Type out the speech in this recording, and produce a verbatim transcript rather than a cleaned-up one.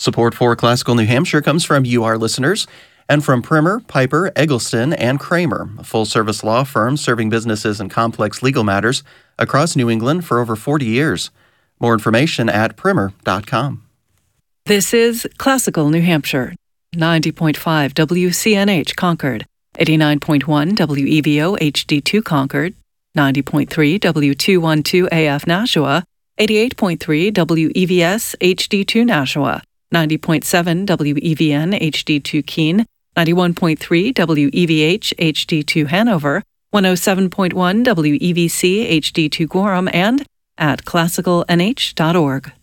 Support for Classical New Hampshire comes from you, our listeners, and from Primer, Piper, Eggleston, and Kramer, a full-service law firm serving businesses and complex legal matters across New England for over forty years. More information at primer dot com. This is Classical New Hampshire, ninety point five W C N H Concord, eighty-nine point one W E V O H D two Concord, ninety point three W two twelve A F Nashua, eighty-eight point three W E V S H D two Nashua, ninety point seven W E V N H D two Keene, ninety-one point three W E V H H D two Hanover, one oh seven point one W E V C H D two Gorham, and at classical N H dot org.